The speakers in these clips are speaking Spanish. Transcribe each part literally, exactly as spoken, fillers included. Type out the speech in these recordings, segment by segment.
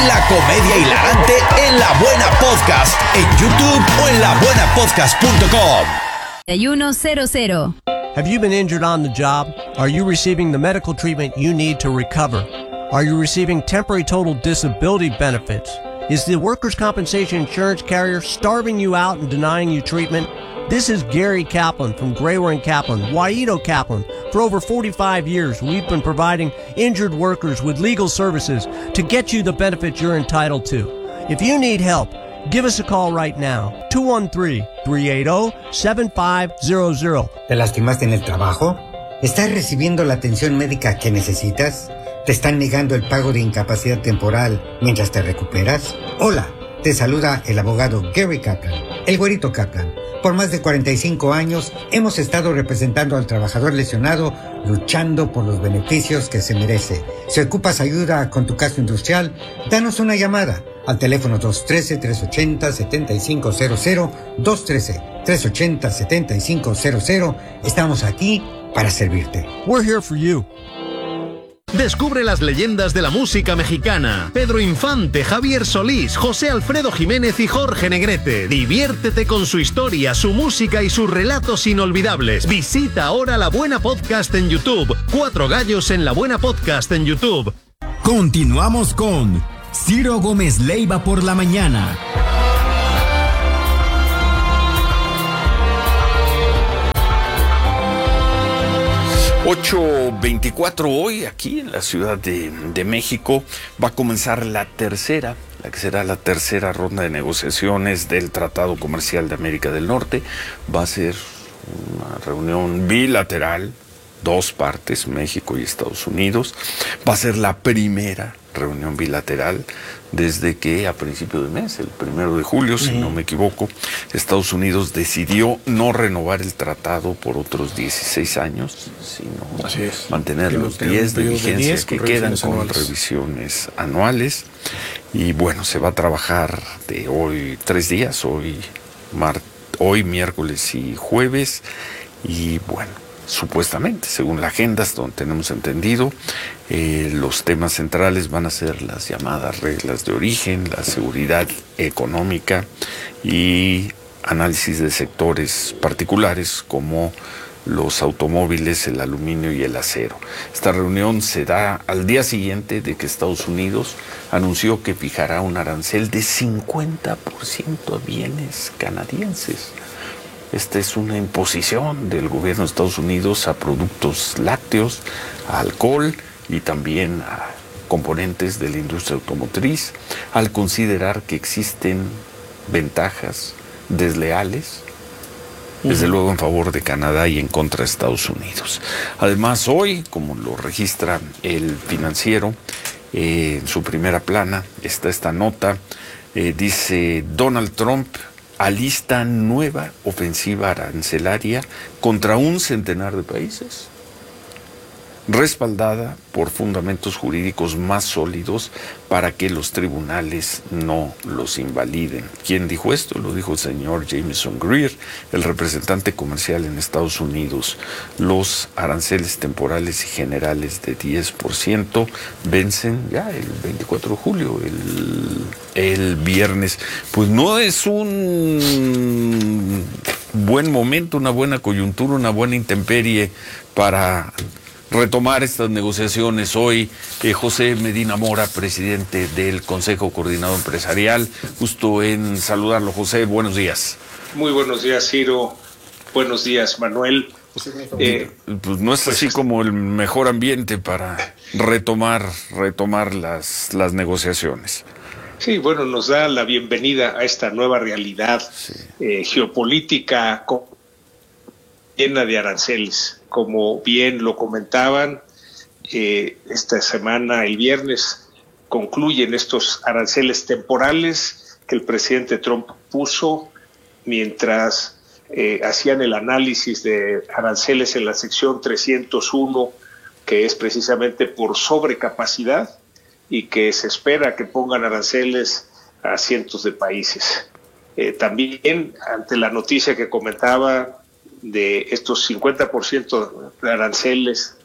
La comedia hilarante en La Buena Podcast, en YouTube o en la buena podcast punto com. uno cero cero. Have you been injured on the job? Are you receiving the medical treatment you need to recover? Are you receiving temporary total disability benefits? Is the workers' compensation insurance carrier starving you out and denying you treatment? This is Gary Kaplan from Grawer and Kaplan, Waito Kaplan. For over forty-five years, we've been providing injured workers with legal services to get you the benefits you're entitled to. If you need help, give us a call right now, two one three, three eight zero, seven five zero zero. ¿Te lastimaste en el trabajo? ¿Estás recibiendo la atención médica que necesitas? ¿Te están negando el pago de incapacidad temporal mientras te recuperas? Hola, te saluda el abogado Gary Kaplan, el güerito Kaplan. Por más de cuarenta y cinco años hemos estado representando al trabajador lesionado, luchando por los beneficios que se merece. Si ocupas ayuda con tu caso industrial, danos una llamada al teléfono dos uno tres, tres ocho cero, siete cinco cero cero, dos uno tres, tres ocho cero, siete cinco cero cero. Estamos aquí para servirte. We're here for you. Descubre las leyendas de la música mexicana. Pedro Infante, Javier Solís, José Alfredo Jiménez y Jorge Negrete. Diviértete con su historia, su música y sus relatos inolvidables. Visita ahora La Buena Podcast en YouTube. Cuatro gallos en La Buena Podcast en YouTube. Continuamos con Ciro Gómez Leiva por la mañana. ocho veinticuatro hoy, aquí en la Ciudad de, de México, va a comenzar la tercera, la que será la tercera ronda de negociaciones del Tratado Comercial de América del Norte. Va a ser una reunión bilateral, dos partes, México y Estados Unidos. Va a ser la primera reunión bilateral desde que a principio de mes, el primero de julio, si no me equivoco, Estados Unidos decidió no renovar el tratado por otros dieciséis años, sino Así es. mantener los diez de vigencia que quedan con revisiones anuales. Y bueno, se va a trabajar de hoy tres días, hoy, mar, hoy miércoles y jueves, y bueno, supuestamente, según la agenda, hasta donde tenemos entendido, eh, los temas centrales van a ser las llamadas reglas de origen, la seguridad económica y análisis de sectores particulares como los automóviles, el aluminio y el acero. Esta reunión se da al día siguiente de que Estados Unidos anunció que fijará un arancel de cincuenta por ciento a bienes canadienses. Esta es una imposición del gobierno de Estados Unidos a productos lácteos, a alcohol y también a componentes de la industria automotriz, al considerar que existen ventajas desleales, desde luego en favor de Canadá y en contra de Estados Unidos. Además, hoy, como lo registra el Financiero, eh, en su primera plana está esta nota, eh, dice Donald Trump alista nueva ofensiva arancelaria contra un centenar de países, respaldada por fundamentos jurídicos más sólidos para que los tribunales no los invaliden. ¿Quién dijo esto? Lo dijo el señor Jameson Greer, el representante comercial en Estados Unidos. Los aranceles temporales y generales de diez por ciento vencen ya el veinticuatro de julio, el, el viernes. Pues no es un buen momento, una buena coyuntura, una buena intemperie para retomar estas negociaciones. Hoy eh, José Medina Mora, presidente del Consejo Coordinador Empresarial, justo en saludarlo. José, buenos días. Muy buenos días, Ciro. Buenos días, Manuel. Eh, pues no es pues, así como el mejor ambiente para retomar, retomar las, las negociaciones. Sí, bueno, nos da la bienvenida a esta nueva realidad sí. eh, geopolítica llena de aranceles. Como bien lo comentaban, eh, esta semana, el viernes, concluyen estos aranceles temporales que el presidente Trump puso mientras eh, hacían el análisis de aranceles en la sección trescientos uno, que es precisamente por sobrecapacidad y que se espera que pongan aranceles a cientos de países. Eh, también, ante la noticia que comentaba de estos cincuenta por ciento de aranceles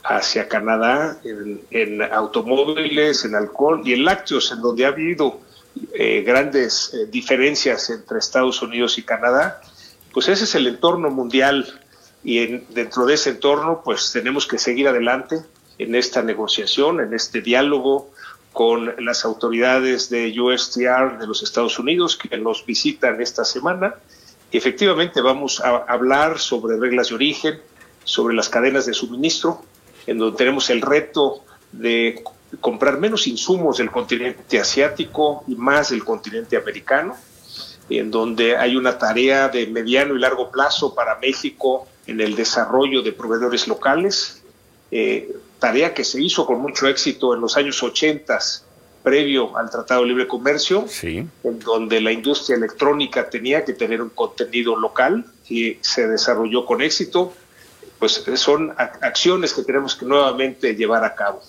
hacia Canadá en, en automóviles, en alcohol y en lácteos, en donde ha habido eh, grandes eh, diferencias entre Estados Unidos y Canadá. Pues ese es el entorno mundial y en, dentro de ese entorno pues tenemos que seguir adelante en esta negociación, en este diálogo con las autoridades de U S T R de los Estados Unidos que nos visitan esta semana. Y efectivamente vamos a hablar sobre reglas de origen, sobre las cadenas de suministro, en donde tenemos el reto de comprar menos insumos del continente asiático y más del continente americano, en donde hay una tarea de mediano y largo plazo para México en el desarrollo de proveedores locales, eh, tarea que se hizo con mucho éxito en los años ochenta, previo al Tratado de Libre Comercio, sí. en donde la industria electrónica tenía que tener un contenido local y se desarrolló con éxito. Pues son acciones que tenemos que nuevamente llevar a cabo.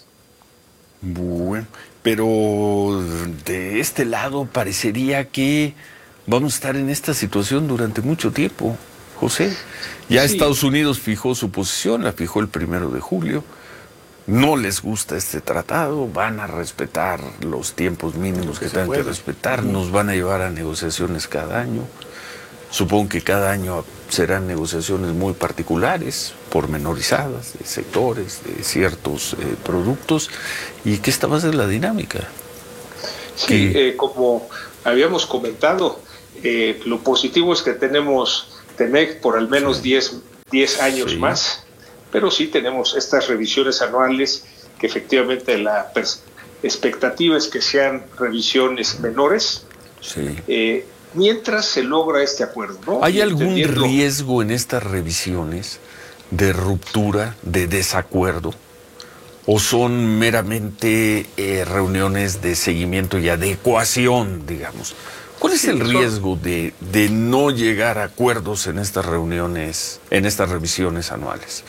Bueno, pero de este lado parecería que vamos a estar en esta situación durante mucho tiempo, José. Ya sí. Estados Unidos fijó su posición, la fijó el primero de julio. No les gusta este tratado, van a respetar los tiempos mínimos que, que tengan que respetar, nos van a llevar a negociaciones cada año. Supongo que cada año serán negociaciones muy particulares, pormenorizadas, de sectores, de ciertos eh, productos. ¿Y qué esta va a ser la dinámica? Sí, eh, como habíamos comentado, eh, lo positivo es que tenemos TEMEC por al menos diez años sí. más, pero sí tenemos estas revisiones anuales que efectivamente la expectativa es que sean revisiones menores. Sí. Eh, mientras se logra este acuerdo, ¿no? ¿Hay algún Entendiendo... riesgo en estas revisiones de ruptura, de desacuerdo? ¿O son meramente eh, reuniones de seguimiento y adecuación, digamos? ¿Cuál es el riesgo de, de no llegar a acuerdos en estas reuniones, en estas revisiones anuales?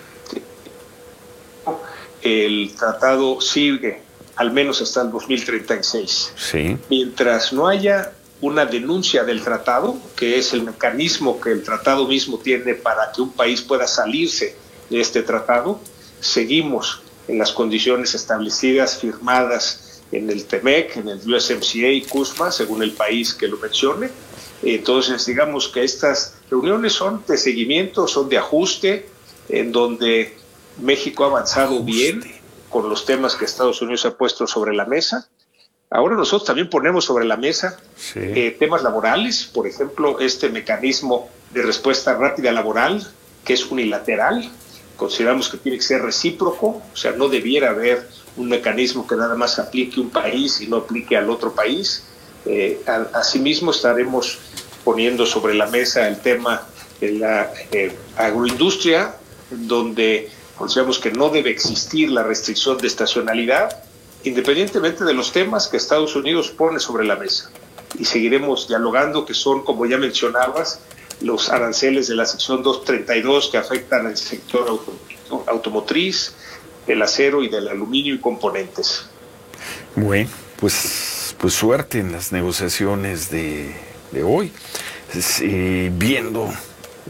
El tratado sigue al menos hasta el dos mil treinta y seis. Sí. Mientras no haya una denuncia del tratado, que es el mecanismo que el tratado mismo tiene para que un país pueda salirse de este tratado, seguimos en las condiciones establecidas, firmadas en el TEMEC, en el U S M C A y CUSMA, según el país que lo mencione. Entonces, digamos que estas reuniones son de seguimiento, son de ajuste, en donde México ha avanzado ajuste. bien con los temas que Estados Unidos ha puesto sobre la mesa. Ahora nosotros también ponemos sobre la mesa sí. eh, temas laborales, por ejemplo, este mecanismo de respuesta rápida laboral, que es unilateral. Consideramos que tiene que ser recíproco, o sea, no debiera haber un mecanismo que nada más aplique un país y no aplique al otro país. Eh, a, asimismo, estaremos poniendo sobre la mesa el tema de la eh, agroindustria, donde consideramos que no debe existir la restricción de estacionalidad, independientemente de los temas que Estados Unidos pone sobre la mesa. Y seguiremos dialogando, que son, como ya mencionabas, los aranceles de la sección doscientos treinta y dos que afectan al sector auto, automotriz, el acero y del aluminio y componentes. Bueno, pues, pues suerte en las negociaciones de, de hoy, eh, viendo eh,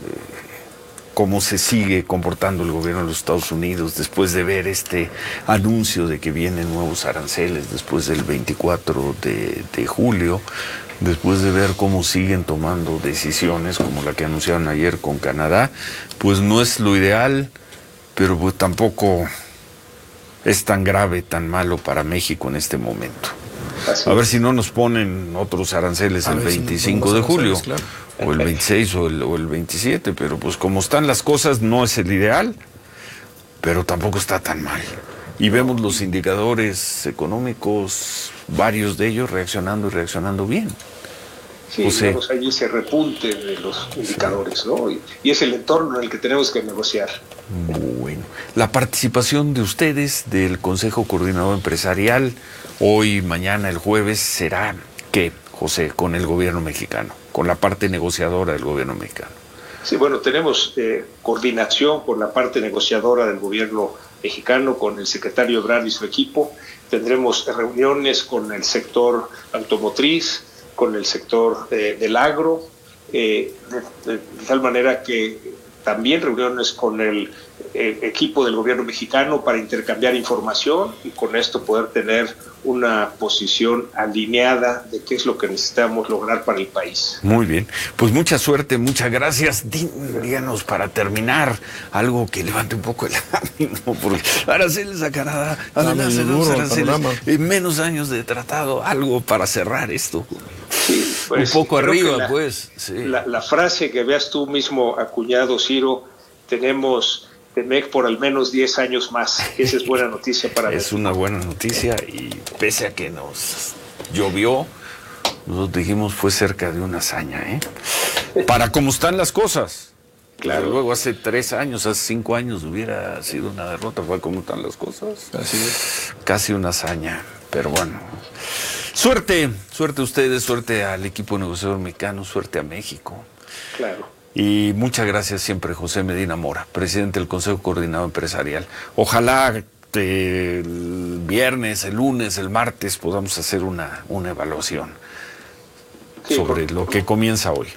cómo se sigue comportando el gobierno de los Estados Unidos después de ver este anuncio de que vienen nuevos aranceles después del veinticuatro de, de julio, después de ver cómo siguen tomando decisiones como la que anunciaron ayer con Canadá. Pues no es lo ideal, pero pues tampoco es tan grave, tan malo para México en este momento. A ver si no nos ponen otros aranceles el veinticinco de julio, claro. o el veintiséis o el, o el veintisiete, pero pues como están las cosas no es el ideal, pero tampoco está tan mal. Y vemos los indicadores económicos, varios de ellos reaccionando y reaccionando bien. Sí, o sea, vemos allí ese repunte de los indicadores, sí. ¿no? Y, y es el entorno en el que tenemos que negociar. Bueno, la participación de ustedes del Consejo Coordinador Empresarial hoy, mañana, el jueves, será ¿qué, José, con el gobierno mexicano, con la parte negociadora del gobierno mexicano? Sí, bueno, tenemos eh, coordinación con la parte negociadora del gobierno mexicano, con el secretario Ebrard y su equipo. Tendremos reuniones con el sector automotriz, con el sector eh, del agro, eh, de, de, de tal manera que también reuniones con el eh, equipo del gobierno mexicano para intercambiar información y con esto poder tener una posición alineada de qué es lo que necesitamos lograr para el país. Muy bien, pues mucha suerte, muchas gracias. Díganos para terminar algo que levante un poco el ánimo, porque aranceles a Canadá, aranceles, duro, aranceles, en menos años de tratado, algo para cerrar esto. Sí, pues, un poco arriba, la, pues. Sí. La, la frase que veas tú mismo acuñado, Ciro, tenemos Temec por al menos diez años más. Esa es buena noticia para Es una buena noticia y pese a que nos llovió, nosotros dijimos fue cerca de una hazaña, ¿eh? Para cómo están las cosas. Claro. Pero luego hace tres años, hace cinco años hubiera sido una derrota. Fue cómo están las cosas. Así es. Casi una hazaña, pero bueno. Suerte, suerte a ustedes, suerte al equipo negociador mexicano, suerte a México. Claro. Y muchas gracias siempre, José Medina Mora, presidente del Consejo Coordinado Empresarial. Ojalá eh, el viernes, el lunes, el martes podamos hacer una, una evaluación sí, sobre con, lo que comienza hoy.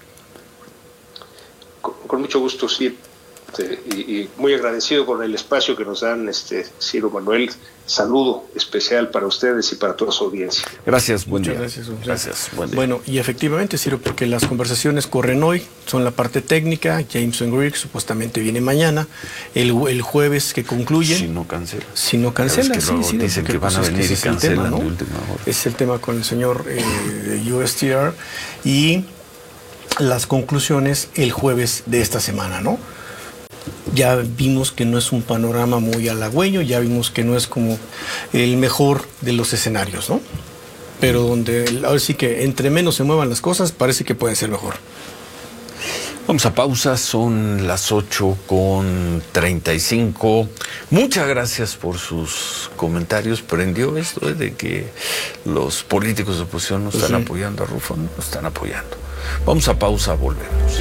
Con, con mucho gusto, sí. Y, y muy agradecido con el espacio que nos dan, este Ciro Manuel. Saludo especial para ustedes y para toda su audiencia. Gracias, buen Muchas día. Gracias, gracias, buen día. Bueno, y efectivamente, Ciro, porque las conversaciones corren hoy, son la parte técnica. Jameson Griggs supuestamente viene mañana, el, el jueves que concluye. Si no cancela. Si no cancela, sí, sí. Dicen que van a venir y cancelan de última hora. Es el tema con el señor eh, de U S T R y las conclusiones el jueves de esta semana, ¿no? Ya vimos que no es un panorama muy halagüeño, ya vimos que no es como el mejor de los escenarios, ¿no? Pero donde ahora sí que entre menos se muevan las cosas, parece que pueden ser mejor. Vamos a pausa, son las ocho con treinta y cinco. Muchas gracias por sus comentarios. Prendió esto ¿eh? de que los políticos de oposición no están sí. apoyando a Rufo, no están apoyando. Vamos a pausa, volvemos.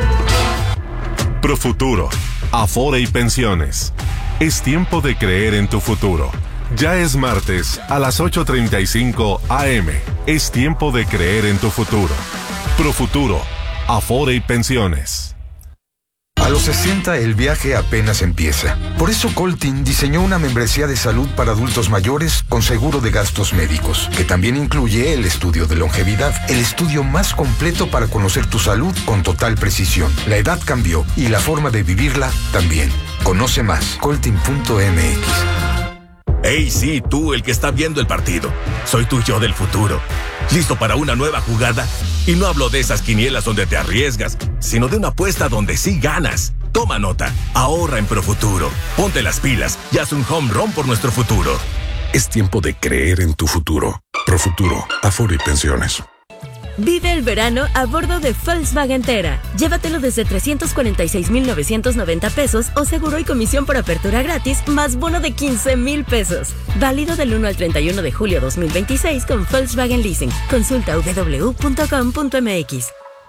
Profuturo, Afore y Pensiones. Es tiempo de creer en tu futuro. Ya es martes a las ocho treinta y cinco a eme. Es tiempo de creer en tu futuro. Profuturo, Afore y Pensiones. A los sesenta el viaje apenas empieza. Por eso Coltin diseñó una membresía de salud para adultos mayores con seguro de gastos médicos, que también incluye el estudio de longevidad, el estudio más completo para conocer tu salud con total precisión. La edad cambió y la forma de vivirla también. Conoce más, coltin punto eme equis. Hey, sí, tú, el que está viendo el partido. Soy tu yo del futuro. ¿Listo para una nueva jugada? Y no hablo de esas quinielas donde te arriesgas, sino de una apuesta donde sí ganas. Toma nota, ahorra en Profuturo. Ponte las pilas y haz un home run por nuestro futuro. Es tiempo de creer en tu futuro. Profuturo, Afore y Pensiones. Vive el verano a bordo de Volkswagen Tera. Llévatelo desde trescientos cuarenta y seis mil novecientos noventa pesos o seguro y comisión por apertura gratis más bono de quince mil pesos. Válido del uno al treinta y uno de julio dos mil veintiséis con Volkswagen Leasing. Consulta doble u doble u doble u punto com punto eme equis.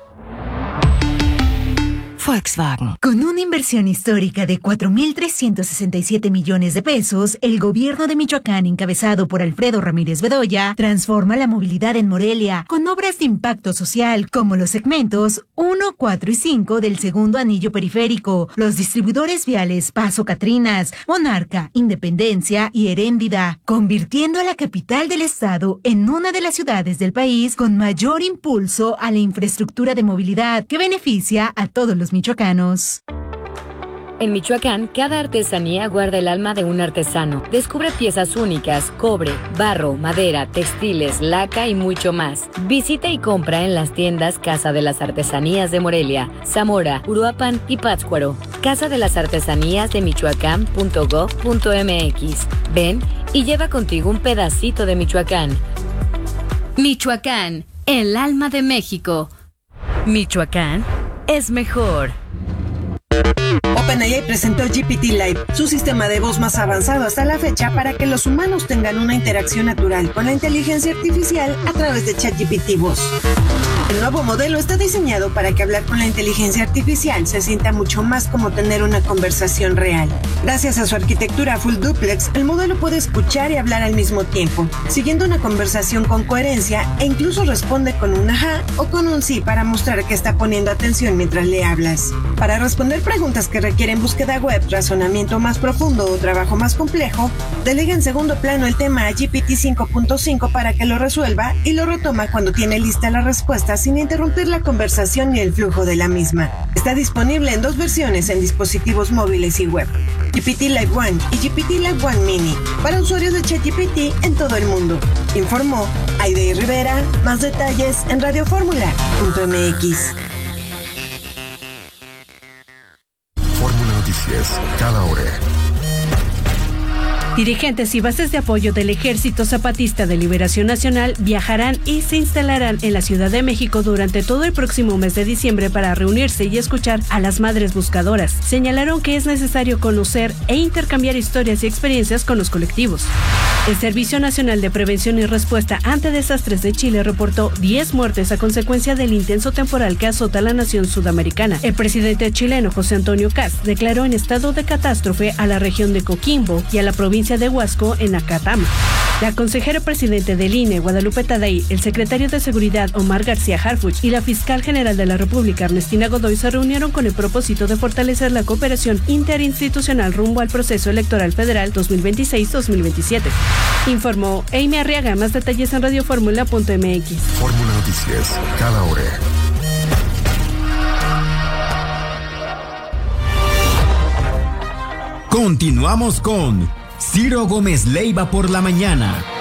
Volkswagen. Con una inversión histórica de cuatro mil trescientos sesenta y siete millones de pesos, el gobierno de Michoacán, encabezado por Alfredo Ramírez Bedoya, transforma la movilidad en Morelia con obras de impacto social como los segmentos uno, cuatro y cinco del segundo anillo periférico, los distribuidores viales Paso Catrinas, Monarca, Independencia y Heréndida, convirtiendo a la capital del estado en una de las ciudades del país con mayor impulso a la infraestructura de movilidad que beneficia a todos los michoacanos. En Michoacán, cada artesanía guarda el alma de un artesano. Descubre piezas únicas, cobre, barro, madera, textiles, laca y mucho más. Visita y compra en las tiendas Casa de las Artesanías de Morelia, Zamora, Uruapan y Pátzcuaro. Casa de las Artesanías de Michoacán punto gob punto eme equis. Ven y lleva contigo un pedacito de Michoacán. Michoacán, el alma de México. Michoacán es mejor. OpenAI presentó G P T Live, su sistema de voz más avanzado hasta la fecha para que los humanos tengan una interacción natural con la inteligencia artificial a través de ChatGPT Voz. El nuevo modelo está diseñado para que hablar con la inteligencia artificial se sienta mucho más como tener una conversación real. Gracias a su arquitectura full duplex, el modelo puede escuchar y hablar al mismo tiempo, siguiendo una conversación con coherencia e incluso responde con un ajá o con un sí para mostrar que está poniendo atención mientras le hablas. Para responder preguntas que requieren requieren búsqueda web, razonamiento más profundo o trabajo más complejo, delega en segundo plano el tema a G P T cinco punto cinco para que lo resuelva y lo retoma cuando tiene lista la respuesta sin interrumpir la conversación ni el flujo de la misma. Está disponible en dos versiones en dispositivos móviles y web: G P T Live One y G P T Live One Mini, para usuarios de ChatGPT en todo el mundo. Informó Aide Rivera. Más detalles en radio fórmula punto m x. Fórmula Noticias, cada hora. Dirigentes y bases de apoyo del Ejército Zapatista de Liberación Nacional viajarán y se instalarán en la Ciudad de México durante todo el próximo mes de diciembre para reunirse y escuchar a las madres buscadoras. Señalaron que es necesario conocer e intercambiar historias y experiencias con los colectivos. El Servicio Nacional de Prevención y Respuesta ante Desastres de Chile reportó diez muertes a consecuencia del intenso temporal que azota la nación sudamericana. El presidente chileno José Antonio Kast declaró en estado de catástrofe a la región de Coquimbo y a la provincia de Huasco en Acatama. La consejera presidente del I N E, Guadalupe Taddei, el secretario de Seguridad, Omar García Harfuch, y la fiscal general de la República, Ernestina Godoy, se reunieron con el propósito de fortalecer la cooperación interinstitucional rumbo al proceso electoral federal dos mil veintiséis dos mil veintisiete. Informó Amy Arriaga. Más detalles en radio fórmula punto m x. Fórmula Noticias, cada hora. Continuamos con Ciro Gómez Leiva por la mañana.